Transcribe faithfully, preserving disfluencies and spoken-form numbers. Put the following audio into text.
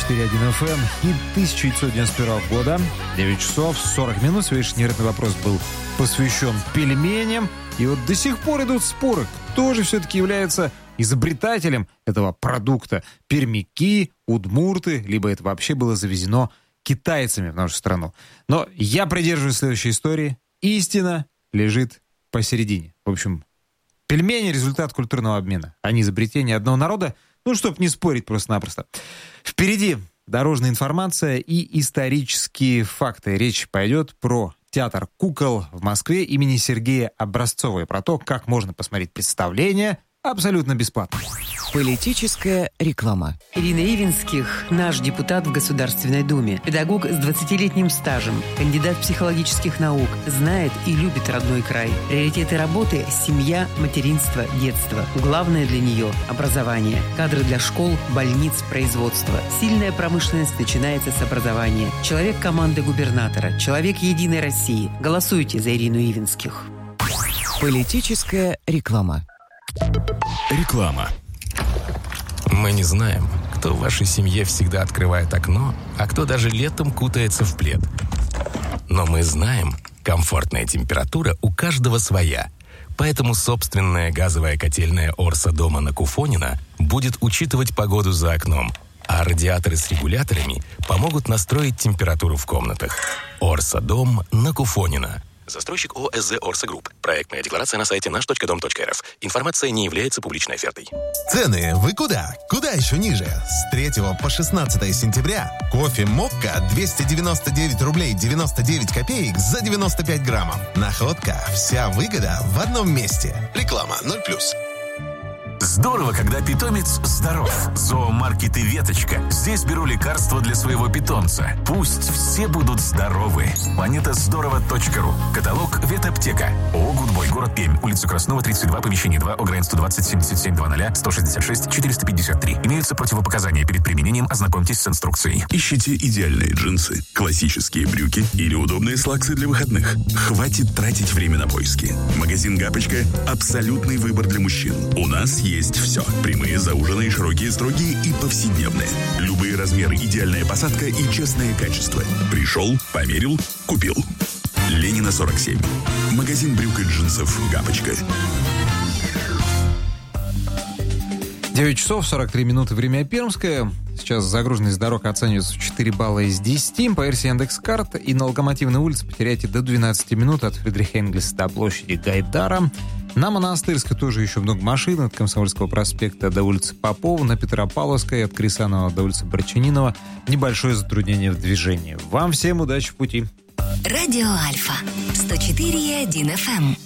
четыре один эф эм. Хит тысяча девятьсот девяносто первого года. девять часов сорок минут. Сегодняшний нервный вопрос был посвящен пельменям. И вот до сих пор идут споры, кто же все-таки является изобретателем этого продукта. Пермяки, удмурты, либо это вообще было завезено китайцами в нашу страну. Но я придерживаюсь следующей истории. Истина лежит посередине. В общем, пельмени — результат культурного обмена, а не изобретение одного народа, ну, чтобы не спорить просто-напросто. Впереди дорожная информация и исторические факты. Речь пойдет про театр кукол в Москве имени Сергея Образцова и про то, как можно посмотреть представление абсолютно бесплатно. Политическая реклама. Ирина Ивинских – наш депутат в Государственной Думе. Педагог с двадцатилетним стажем, кандидат психологических наук, знает и любит родной край. Приоритеты работы – семья, материнство, детство. Главное для нее – образование. Кадры для школ, больниц, производства. Сильная промышленность начинается с образования. Человек команды губернатора. Человек Единой России. Голосуйте за Ирину Ивинских. Политическая реклама. Реклама. Мы не знаем, кто в вашей семье всегда открывает окно, а кто даже летом кутается в плед. Но мы знаем, комфортная температура у каждого своя. Поэтому собственная газовая котельная Орса дома на Куфонина будет учитывать погоду за окном, а радиаторы с регуляторами помогут настроить температуру в комнатах. Орса дом на Куфонина. Застройщик ООО СЗ «Орса Групп». Проектная декларация на сайте наш точка дом точка эр эф. Информация не является публичной офертой. Цены вы куда? Куда еще ниже? С третьего по шестнадцатое сентября кофе «Мокка» двести девяносто девять рублей девяносто девять копеек за девяносто пять граммов. Находка. Вся выгода в одном месте. Реклама ноль плюс. Здорово, когда питомец здоров. Зоомаркет и Веточка. Здесь беру лекарства для своего питомца. Пусть все будут здоровы. планета здорово точка ру. Каталог Ветаптека. ООО «Гудбой», город Пермь. Улица Краснова, тридцать два, помещение два, ОГРН сто двадцать семьдесят семь двадцать сто шестьдесят шесть четыреста пятьдесят три. Имеются противопоказания перед применением. Ознакомьтесь с инструкцией. Ищите идеальные джинсы, классические брюки или удобные слаксы для выходных? Хватит тратить время на поиски. Магазин «Гапочка» — абсолютный выбор для мужчин. У нас есть Есть все. Прямые, зауженные, широкие, строгие и повседневные. Любые размеры, идеальная посадка и честное качество. Пришел, померил, купил. Ленина, сорок семь. Магазин брюк и джинсов «Гапочка». девять часов сорок три минуты, время пермское. Сейчас загруженность дорог оценивается в четыре балла из десяти. По версии Яндекс.Карт и на Локомотивной улице потеряете до двенадцати минут от Фридриха Энгельса до площади Гайдара. На Монастырской тоже еще много машин. От Комсомольского проспекта до улицы Попова. На Петропавловской от Крисанова до улицы Борчанинова. Небольшое затруднение в движении. Вам всем удачи в пути. Радио Альфа. сто четыре и один эф эм.